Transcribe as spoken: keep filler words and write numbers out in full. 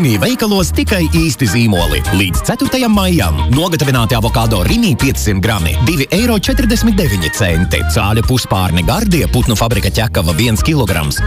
Rimi veikalos tikai īsti zīmoli. Līdz ceturtajam maijam nogatavināti avokado Rimi piecsimt grami, divi eiro četrdesmit deviņi centi. Cāļu puspārni Gardie, putnu fabrika ķekava viens kilograms.